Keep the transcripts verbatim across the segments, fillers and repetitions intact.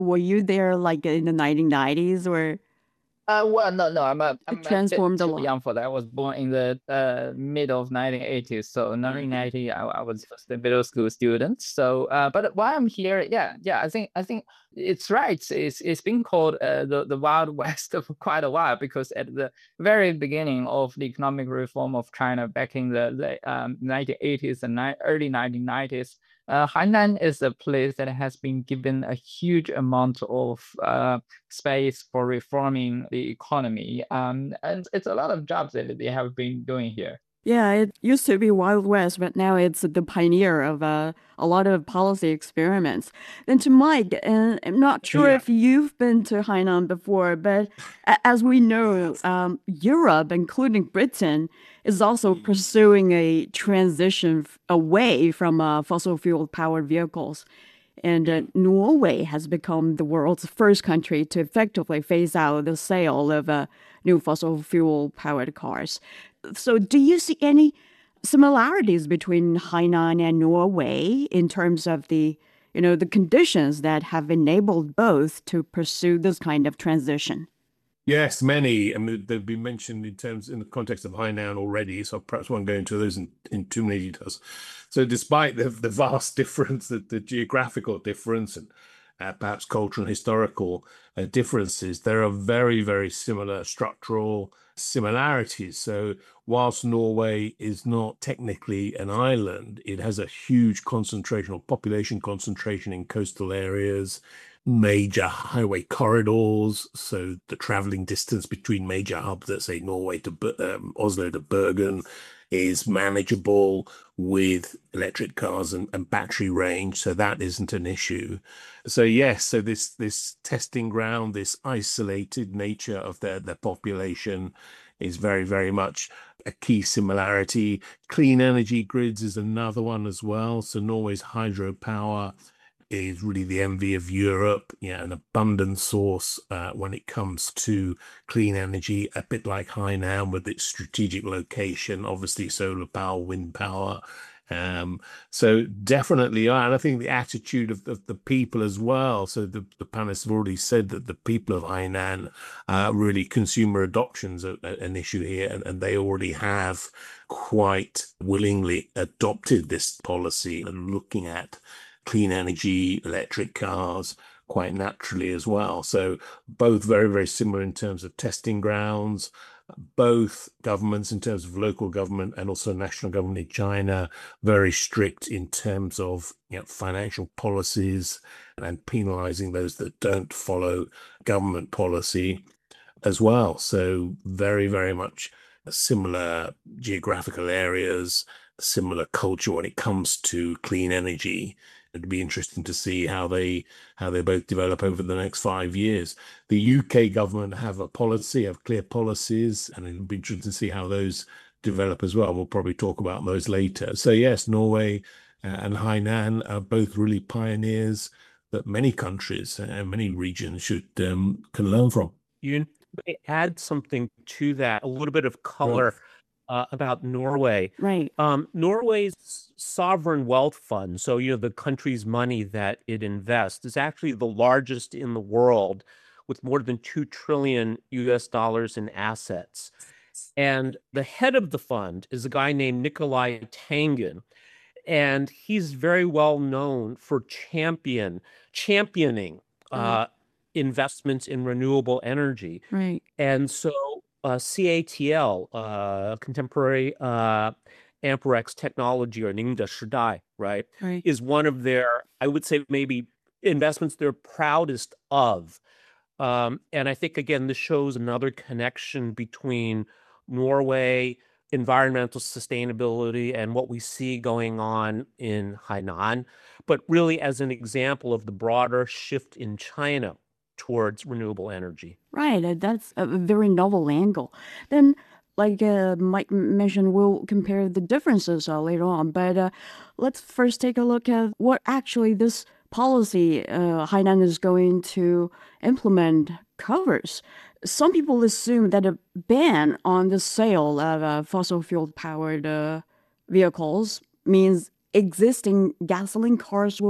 Were you there like in the nineteen nineties or Uh, well, no, no, I'm a, it I'm a bit transformed a too lot? young for that. I was born in the uh, mid of nineteen eighties, so nineteen ninety, I, I was just a middle school student. So, uh, but while I'm here, yeah, yeah, I think I think it's right. It's it's been called uh, the the Wild West for quite a while because at the very beginning of the economic reform of China back in the, the um, nineteen eighties and ni early nineteen nineties. Uh, Hainan is a place that has been given a huge amount of uh, space for reforming the economy. Um, and it's a lot of jobs that they have been doing here. Yeah, it used to be Wild West, but now it's the pioneer of uh, a lot of policy experiments. Then to Mike, and I'm not sure Yeah. if you've been to Hainan before, but a- as we know, um, Europe, including Britain, is also pursuing a transition f- away from uh, fossil fuel powered vehicles. And uh, Norway has become the world's first country to effectively phase out the sale of uh, new fossil fuel powered cars. So, do you see any similarities between Hainan and Norway in terms of the, you know, the conditions that have enabled both to pursue this kind of transition? Yes, many. I mean, they've been mentioned in terms in the context of Hainan already, so I perhaps won't go into those in, in too many details. So, despite the the vast difference, the, the geographical difference, and uh, perhaps cultural and historical uh, differences, there are very, very similar structural similarities. So, whilst Norway is not technically an island, it has a huge concentration or population concentration in coastal areas, major highway corridors. So the traveling distance between major hubs, let's say Norway to um, Oslo to Bergen, is manageable with electric cars and, and battery range. So that isn't an issue. So yes, so this this testing ground, this isolated nature of their their population is very, very much a key similarity. Clean energy grids is another one as well. So Norway's hydropower is really the envy of Europe, yeah, an abundant source uh, when it comes to clean energy, a bit like Hainan with its strategic location, obviously solar power, wind power. Um, so definitely, uh, and I think the attitude of, of the people as well. So the, the panelists have already said that the people of Hainan, uh, really consumer adoption's a, a, an issue here, and, and they already have quite willingly adopted this policy and looking at clean energy, electric cars quite naturally as well. So both very, very similar in terms of testing grounds. Both governments, in terms of local government and also national government in China, very strict in terms of, you know, financial policies and penalizing those that don't follow government policy as well. So very, very much similar geographical areas, similar culture when it comes to clean energy. It'd be interesting to see how they how they both develop over the next five years. The U K government have a policy, have clear policies, and it'll be interesting to see how those develop as well. We'll probably talk about those later. So yes, Norway uh, and Hainan are both really pioneers that many countries and many regions should um, can learn from. You add something to that, a little bit of Sure. color uh, about Norway. Right. Um, Norway's sovereign wealth fund, so you know the country's money that it invests, is actually the largest in the world, with more than two trillion U S dollars in assets. And the head of the fund is a guy named Nikolai Tangen, and he's very well known for champion championing Uh, uh, investments in renewable energy. right. And so uh, C A T L, uh, contemporary uh, Amperex technology, or Ningda Shidai, right, Right. is one of their, I would say, maybe investments they're proudest of. Um, and I think, again, this shows another connection between Norway, environmental sustainability, and what we see going on in Hainan, but really as an example of the broader shift in China towards renewable energy. Right. uh, That's a very novel angle. Then, like uh, Mike m- mentioned, we'll compare the differences uh, later on. But uh, let's first take a look at what actually this policy uh, Hainan is going to implement covers. Some people assume that a ban on the sale of uh, fossil fuel powered uh, vehicles means existing gasoline cars will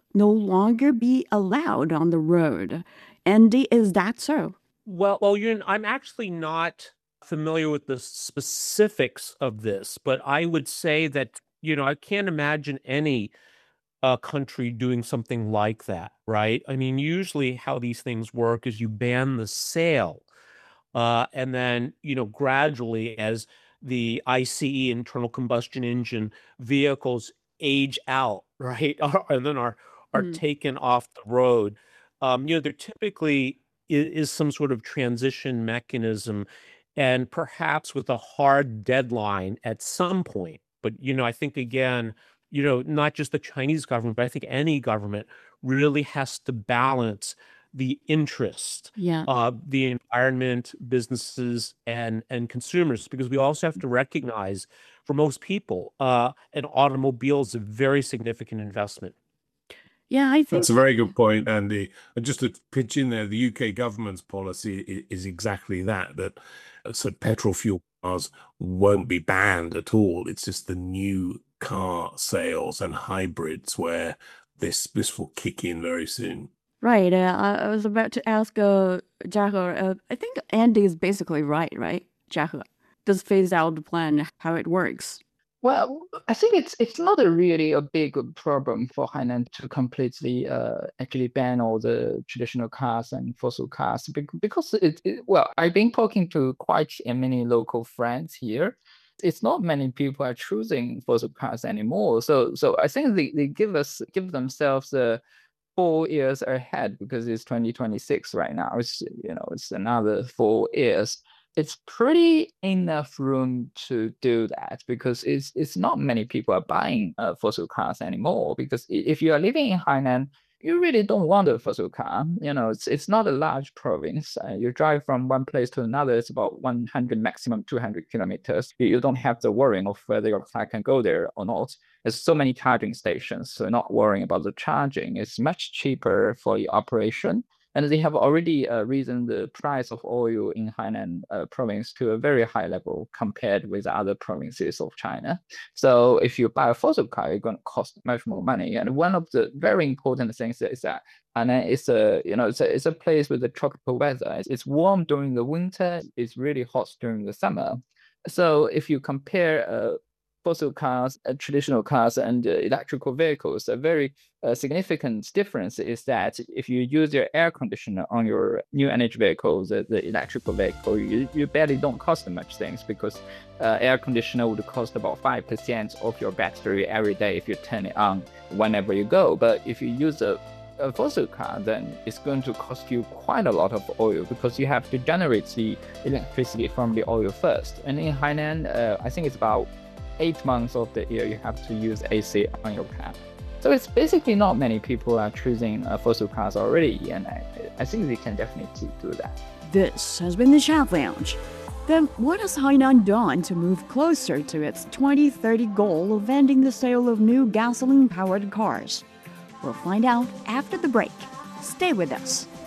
no longer be allowed on the road. Andy, is that so? Well, well, you I'm actually not familiar with the specifics of this, but I would say that, you know, I can't imagine any uh, country doing something like that, right? I mean, usually how these things work is you ban the sale, uh, and then, you know, gradually as the ICE, internal combustion engine vehicles age out, right, and then are are Mm. taken off the road, um, you know, there typically is, is some sort of transition mechanism, and perhaps with a hard deadline at some point. But, you know, I think again, you know, not just the Chinese government, but I think any government really has to balance the interest Yeah. of the environment, businesses, and and consumers, because we also have to recognize, for most people, uh, an automobile is a very significant investment. Yeah, I think That's a very good point, Andy. And just to pitch in there, the U K government's policy i- is exactly that, that uh, so petrol fuel cars won't be banned at all. It's just the new car sales and hybrids where this this will kick in very soon. right. Uh, I, I was about to ask uh, Jiahe. Uh, I think Andy is basically right, right? Jiahe, this phase out plan, how it works. Well, I think it's it's not a really a big problem for Hainan to completely uh, actually ban all the traditional cars and fossil cars bec- because it, it well, I've been talking to quite a many local friends here. It's not many people are choosing fossil cars anymore. So so I think they, they give us give themselves a four years ahead because it's twenty twenty-six right now. It's you know it's another four years. It's pretty enough room to do that because it's it's not many people are buying uh, fossil cars anymore. Because i- if you are living in Hainan, you really don't want a fossil car. You know, it's it's not a large province. Uh, you drive from one place to another, it's about one hundred maximum two hundred kilometers. You, you don't have the worrying of whether your car can go there or not. There's so many charging stations, so not worrying about the charging. It's much cheaper for your operation. And they have already uh, risen the price of oil in Hainan uh, province to a very high level compared with other provinces of China. So if you buy a fossil car, it's going to cost much more money. And one of the very important things is that Hainan is a you know it's a it's a place with the tropical weather. It's, it's warm during the winter. It's really hot during the summer. So if you compare uh, fossil cars, uh, traditional cars, and uh, electrical vehicles, a very uh, significant difference is that if you use your air conditioner on your new energy vehicle, the, the electrical vehicle, you, you barely don't cost much things because uh, air conditioner would cost about five percent of your battery every day if you turn it on whenever you go. But if you use a a fossil car, then it's going to cost you quite a lot of oil because you have to generate the electricity from the oil first. And in Hainan, uh, I think it's about eight months of the year you have to use A C on your car. So it's basically not many people are choosing uh, fossil cars already, and I, I think they can definitely do that. This has been the Chat Lounge. Then what has Hainan done to move closer to its twenty thirty goal of ending the sale of new gasoline-powered cars? We'll find out after the break. Stay with us.